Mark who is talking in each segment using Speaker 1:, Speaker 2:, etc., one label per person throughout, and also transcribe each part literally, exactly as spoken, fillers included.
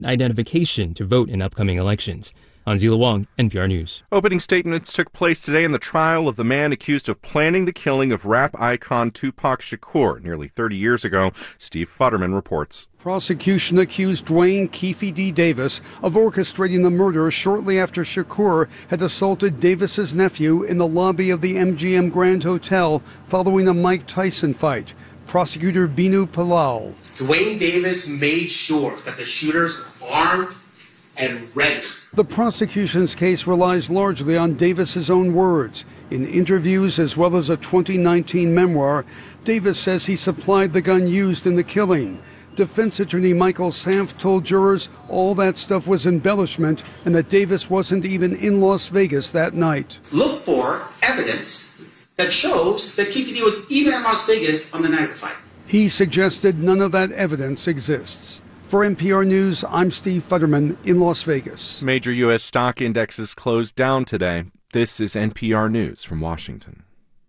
Speaker 1: identification to vote in upcoming elections. Anzila Wang, N P R News.
Speaker 2: Opening statements took place today in the trial of the man accused of planning the killing of rap icon Tupac Shakur nearly thirty years ago. Steve Futterman reports.
Speaker 3: Prosecution accused Dwayne Keefe D. Davis of orchestrating the murder shortly after Shakur had assaulted Davis's nephew in the lobby of the M G M Grand Hotel following a Mike Tyson fight. Prosecutor Binu Palal.
Speaker 4: Dwayne Davis made sure that the shooters were armed and ready.
Speaker 3: The prosecution's case relies largely on Davis's own words. In interviews as well as a twenty nineteen memoir, Davis says he supplied the gun used in the killing. Defense attorney Michael Sanft told jurors all that stuff was embellishment and that Davis wasn't even in Las Vegas that night.
Speaker 4: Look for evidence that shows that T P D was even in Las Vegas on the night of the fight.
Speaker 3: He suggested none of that evidence exists. For N P R News, I'm Steve Futterman in Las Vegas.
Speaker 2: Major U S stock indexes closed down today. This is N P R News from Washington.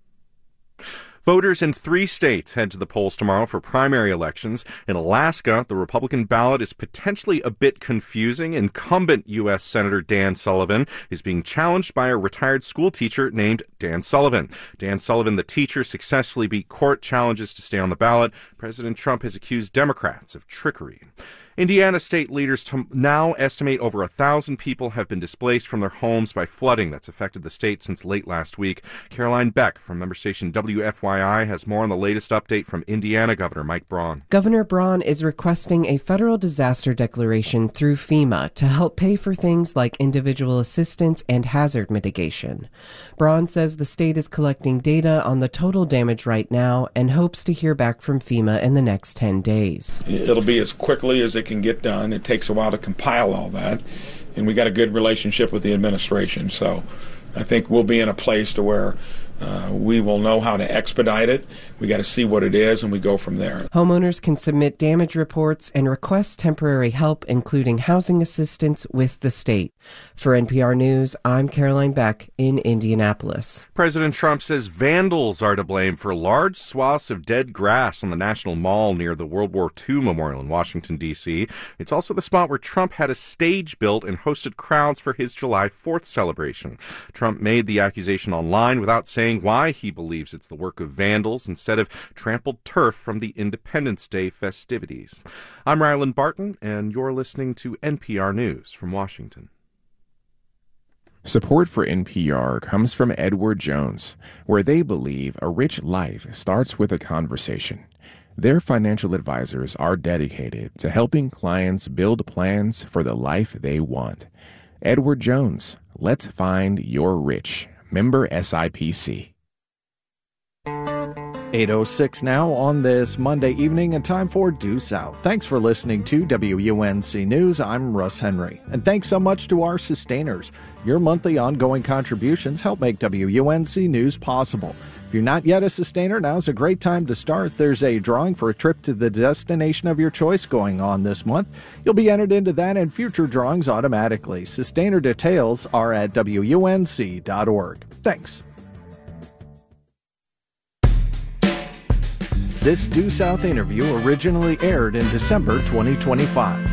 Speaker 2: Voters in three states head to the polls tomorrow for primary elections. In Alaska, the Republican ballot is potentially a bit confusing. Incumbent U S Senator Dan Sullivan is being challenged by a retired school teacher named Dan Sullivan. Dan Sullivan, the teacher, successfully beat court challenges to stay on the ballot. President Trump has accused Democrats of trickery. Indiana state leaders now estimate over a thousand people have been displaced from their homes by flooding that's affected the state since late last week. Caroline Beck from member station W F Y I has more on the latest update from Indiana Governor Mike Braun.
Speaker 5: Governor Braun is requesting a federal disaster declaration through FEMA to help pay for things like individual assistance and hazard mitigation. Braun says the state is collecting data on the total damage right now and hopes to hear back from FEMA in the next ten days.
Speaker 6: It'll be as quickly as it can get done. It takes a while to compile all that, and we got a good relationship with the administration, so I think we'll be in a place to where uh, we will know how to expedite it. We got to see what it is, and we go from there.
Speaker 5: Homeowners can submit damage reports and request temporary help, including housing assistance, with the state. For N P R News, I'm Caroline Beck in Indianapolis.
Speaker 2: President Trump says vandals are to blame for large swaths of dead grass on the National Mall near the World War Two Memorial in Washington, D C It's also the spot where Trump had a stage built and hosted crowds for his July fourth celebration. Trump made the accusation online without saying why he believes it's the work of vandals instead of trampled turf from the Independence Day festivities. I'm Ryland Barton, and you're listening to N P R News from Washington.
Speaker 7: Support for N P R comes from Edward Jones, where they believe a rich life starts with a conversation. Their financial advisors are dedicated to helping clients build plans for the life they want. Edward Jones, let's find your rich. Member S I P C.
Speaker 8: eight oh six now on this Monday evening, and time for Due South. Thanks for listening to W U N C News. I'm Russ Henry. And thanks so much to our sustainers. Your monthly ongoing contributions help make W U N C News possible. If you're not yet a sustainer, now's a great time to start. There's a drawing for a trip to the destination of your choice going on this month. You'll be entered into that and future drawings automatically. Sustainer details are at W U N C dot org. Thanks. This Due South interview originally aired in December twenty twenty-five.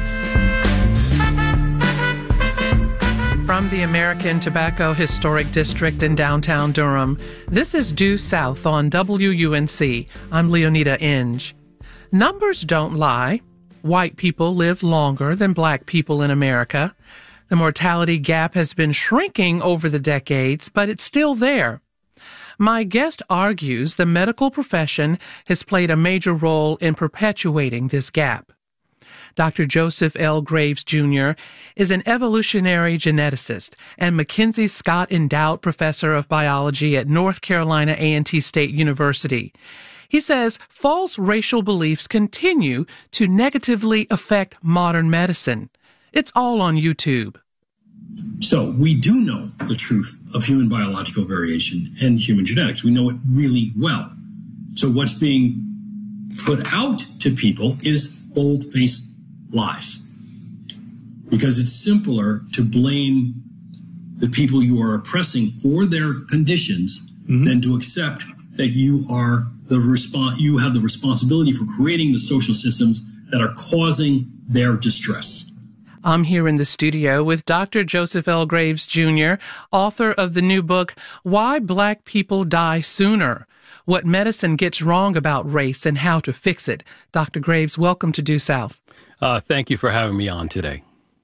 Speaker 9: From the American Tobacco Historic District in downtown Durham, this is Due South on W U N C. I'm Leonida Inge. Numbers don't lie. White people live longer than black people in America. The mortality gap has been shrinking over the decades, but it's still there. My guest argues the medical profession has played a major role in perpetuating this gap. Doctor Joseph L. Graves, Junior is an evolutionary geneticist and Mackenzie Scott Endowed Professor of Biology at North Carolina A and T State University. He says false racial beliefs continue to negatively affect modern medicine. It's all on YouTube.
Speaker 10: So we do know the truth of human biological variation and human genetics. We know it really well. So what's being put out to people is bold-faced lies. Because it's simpler to blame the people you are oppressing for their conditions mm-hmm. than to accept that you are the respons- you have the responsibility for creating the social systems that are causing their distress.
Speaker 9: I'm here in the studio with Doctor Joseph L. Graves, Junior, author of the new book, Why Black People Die Sooner: What Medicine Gets Wrong About Race and How to Fix It. Doctor Graves, welcome to Due South.
Speaker 11: Uh, thank you for having me on today.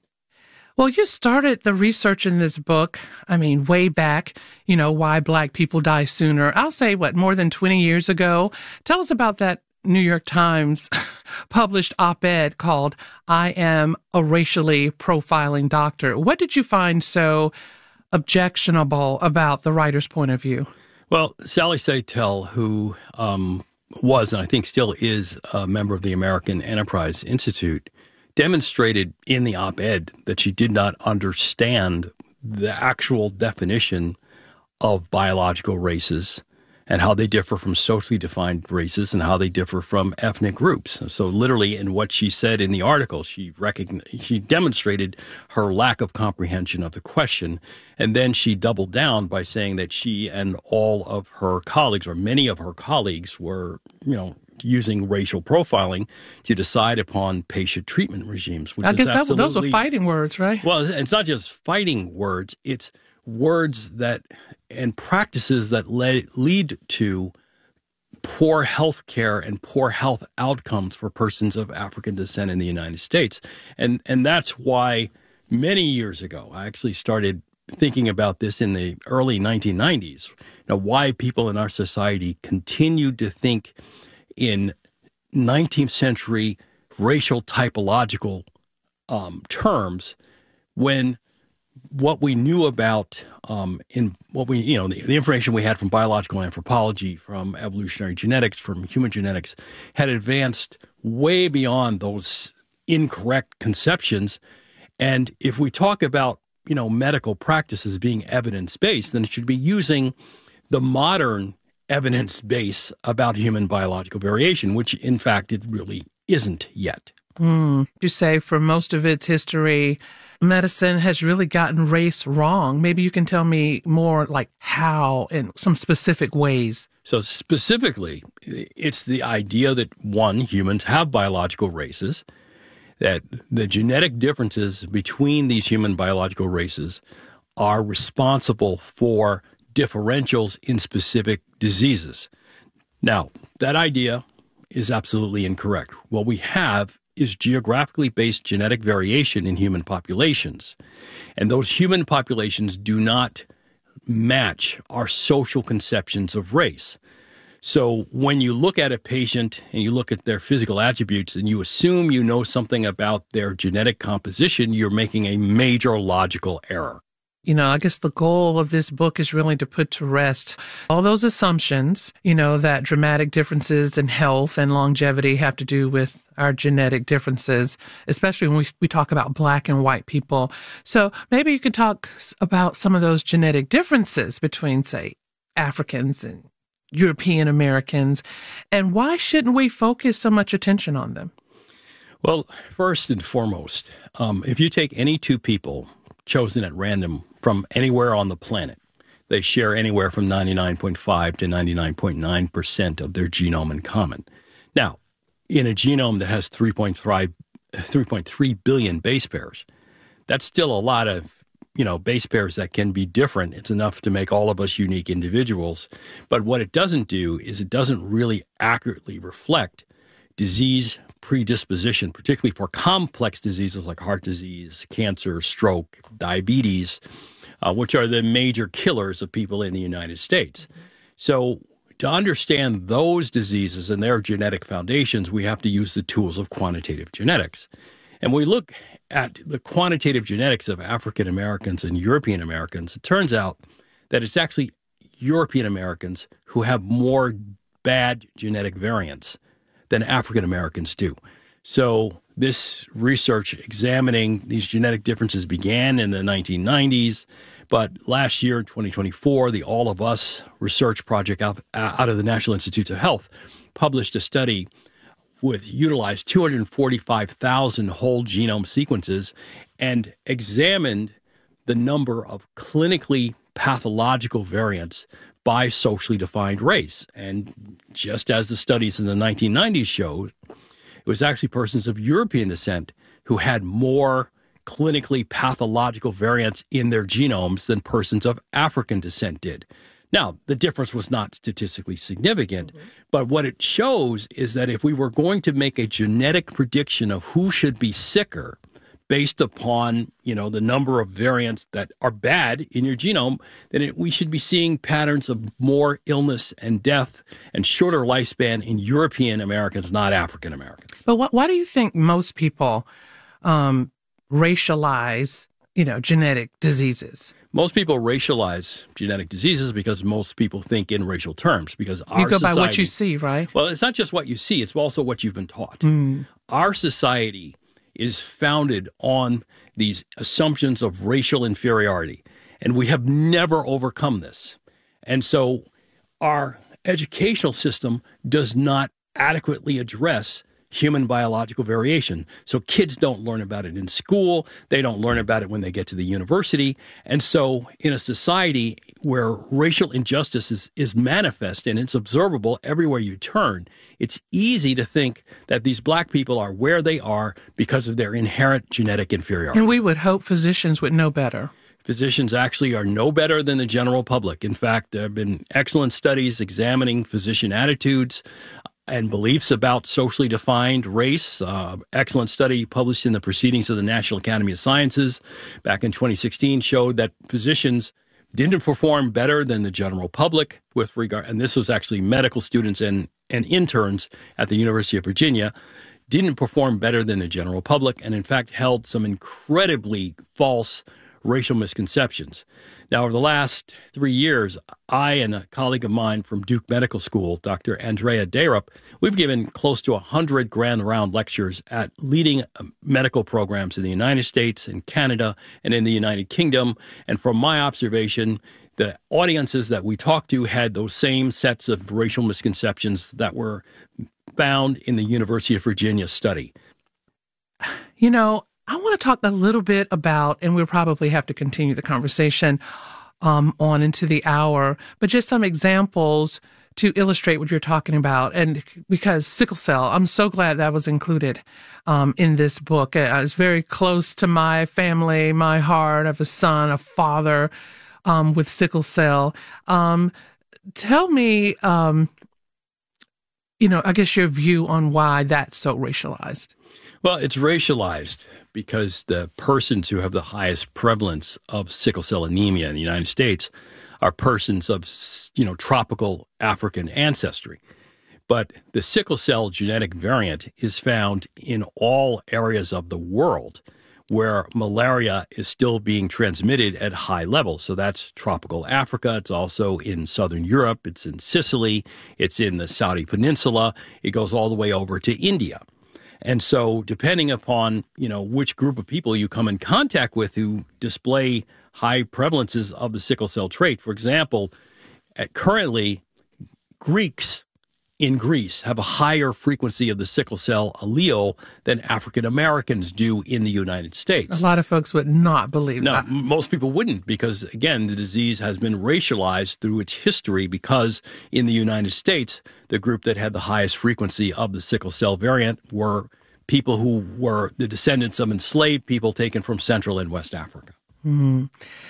Speaker 9: Well, you started the research in this book, I mean, way back, you know, Why Black People Die Sooner. I'll say, what, more than twenty years ago? Tell us about that New York Times published op-ed called I Am a Racially Profiling Doctor. What did you find so objectionable about the writer's point of view?
Speaker 11: Well, Sally Satel, who um, was and I think still is a member of the American Enterprise Institute, demonstrated in the op-ed that she did not understand the actual definition of biological races and how they differ from socially defined races and how they differ from ethnic groups. So literally in what she said in the article, she recognized, she demonstrated her lack of comprehension of the question. And then she doubled down by saying that she and all of her colleagues, or many of her colleagues, were, you know, using racial profiling to decide upon patient treatment regimes. Which
Speaker 9: I guess
Speaker 11: is
Speaker 9: that, those were fighting words, right?
Speaker 11: Well, it's not just fighting words. It's words that and practices that lead, lead to poor health care and poor health outcomes for persons of African descent in the United States. And, and that's why many years ago, I actually started thinking about this in the early nineteen nineties, you know, why people in our society continued to think in nineteenth century racial typological um, terms when what we knew about um, in what we, you know, the, the information we had from biological anthropology, from evolutionary genetics, from human genetics had advanced way beyond those incorrect conceptions. And if we talk about, you know, medical practices being evidence-based, then it should be using the modern evidence base about human biological variation, which in fact it really isn't yet.
Speaker 9: Mm. You say for most of its history, medicine has really gotten race wrong. Maybe you can tell me more like how in some specific ways.
Speaker 11: So specifically, it's the idea that, one, humans have biological races, that the genetic differences between these human biological races are responsible for differentials in specific diseases. Now, that idea is absolutely incorrect. What we have is geographically based genetic variation in human populations. And those human populations do not match our social conceptions of race. So when you look at a patient and you look at their physical attributes and you assume you know something about their genetic composition, you're making a major logical error.
Speaker 9: You know, I guess the goal of this book is really to put to rest all those assumptions, you know, that dramatic differences in health and longevity have to do with our genetic differences, especially when we, we talk about Black and white people. So maybe you could talk about some of those genetic differences between, say, Africans and European Americans, and why shouldn't we focus so much attention on them?
Speaker 11: Well, first and foremost, um, if you take any two people chosen at random from anywhere on the planet, they share anywhere from ninety-nine point five to ninety-nine point nine percent of their genome in common. Now, in a genome that has three point three billion base pairs, that's still a lot of, you know, base pairs that can be different. It's enough to make all of us unique individuals. But what it doesn't do is it doesn't really accurately reflect disease predisposition, particularly for complex diseases like heart disease, cancer, stroke, diabetes, uh, which are the major killers of people in the United States. So to understand those diseases and their genetic foundations, we have to use the tools of quantitative genetics. And when we look at the quantitative genetics of African Americans and European Americans, it turns out that it's actually European Americans who have more bad genetic variants than African Americans do. So this research examining these genetic differences began in the nineteen nineties, but last year, in twenty twenty-four, the All of Us research project out, out of the National Institutes of Health published a study with utilized two hundred forty-five thousand whole genome sequences and examined the number of clinically pathological variants by socially defined race. And just as the studies in the nineteen nineties showed, it was actually persons of European descent who had more clinically pathological variants in their genomes than persons of African descent did. Now, the difference was not statistically significant, mm-hmm. but what it shows is that if we were going to make a genetic prediction of who should be sicker based upon, you know, the number of variants that are bad in your genome, then it, we should be seeing patterns of more illness and death and shorter lifespan in European Americans, not African Americans.
Speaker 9: But wh- why do you think most people um, racialize, you know, genetic diseases?
Speaker 11: Most people racialize genetic diseases because most people think in racial terms. Because our
Speaker 9: you go
Speaker 11: society,
Speaker 9: by what you see, right?
Speaker 11: Well, it's not just what you see; it's also what you've been taught.
Speaker 9: Mm.
Speaker 11: Our society is founded on these assumptions of racial inferiority, and we have never overcome this. And so, our educational system does not adequately address human biological variation. So kids don't learn about it in school. They don't learn about it when they get to the university. And so in a society where racial injustice is, is manifest and it's observable everywhere you turn, it's easy to think that these black people are where they are because of their inherent genetic inferiority.
Speaker 9: And we would hope physicians would know better.
Speaker 11: Physicians actually are no better than the general public. In fact, there have been excellent studies examining physician attitudes and beliefs about socially defined race. Uh, excellent study published in the Proceedings of the National Academy of Sciences back in twenty sixteen showed that physicians didn't perform better than the general public with regard, and this was actually medical students and, and interns at the University of Virginia, didn't perform better than the general public, and in fact held some incredibly false racial misconceptions. Now, over the last three years, I and a colleague of mine from Duke Medical School, Doctor Andrea Dayrup, we've given close to one hundred grand round lectures at leading medical programs in the United States, in Canada, and in the United Kingdom. And from my observation, the audiences that we talked to had those same sets of racial misconceptions that were found in the University of Virginia study.
Speaker 9: You know, I want to talk a little bit about, and we'll probably have to continue the conversation um, on into the hour, but just some examples to illustrate what you're talking about. And because sickle cell, I'm so glad that was included um, in this book. Uh, it's very close to my family, my heart. I have a son, a father um, with sickle cell. Um, tell me, um, you know, I guess your view on why that's so racialized.
Speaker 11: Well, it's racialized because the persons who have the highest prevalence of sickle cell anemia in the United States are persons of, you know, tropical African ancestry. But the sickle cell genetic variant is found in all areas of the world where malaria is still being transmitted at high levels. So that's tropical Africa. It's also in southern Europe. It's in Sicily. It's in the Saudi Peninsula. It goes all the way over to India. And so depending upon, you know, which group of people you come in contact with who display high prevalences of the sickle cell trait, for example, at currently Greeks in Greece have a higher frequency of the sickle cell allele than African Americans do in the United States.
Speaker 9: A lot of folks would not believe
Speaker 11: no,
Speaker 9: that.
Speaker 11: No, most people wouldn't because, again, the disease has been racialized through its history because in the United States, the group that had the highest frequency of the sickle cell variant were people who were the descendants of enslaved people taken from Central and West Africa.
Speaker 9: Mm-hmm.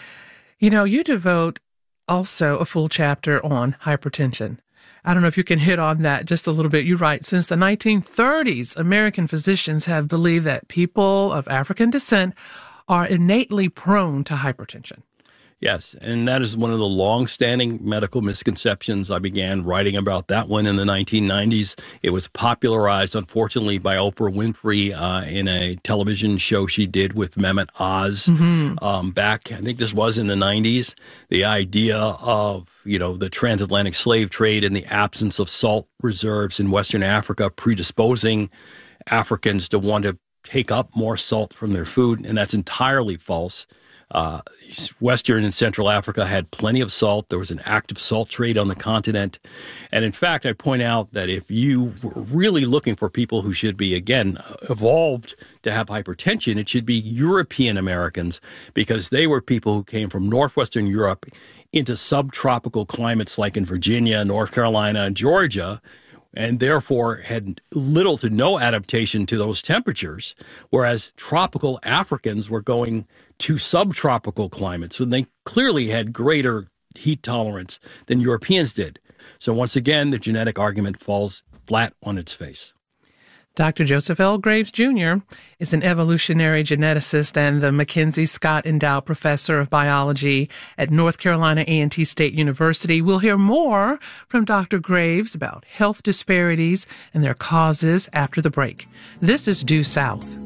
Speaker 9: You know, you devote also a full chapter on hypertension. I don't know if you can hit on that just a little bit. You write, since the nineteen thirties, American physicians have believed that people of African descent are innately prone to hypertension.
Speaker 11: Yes, and that is one of the long-standing medical misconceptions. I began writing about that one in the nineteen nineties. It was popularized, unfortunately, by Oprah Winfrey uh, in a television show she did with Mehmet Oz mm-hmm. um, back, I think this was in the nineties. The idea of, you know, the transatlantic slave trade and the absence of salt reserves in Western Africa predisposing Africans to want to take up more salt from their food, and that's entirely false. Uh, Western and Central Africa had plenty of salt. There was an active salt trade on the continent. And in fact, I point out that if you were really looking for people who should be, again, evolved to have hypertension, it should be European Americans because they were people who came from northwestern Europe into subtropical climates like in Virginia, North Carolina, and Georgia, and therefore had little to no adaptation to those temperatures, whereas tropical Africans were going to subtropical climates. So they clearly had greater heat tolerance than Europeans did. So once again, the genetic argument falls flat on its face.
Speaker 9: Doctor Joseph L. Graves, Junior is an evolutionary geneticist and the Mackenzie Scott Endowed Professor of Biology at North Carolina A and T State University. We'll hear more from Doctor Graves about health disparities and their causes after the break. This is Due South.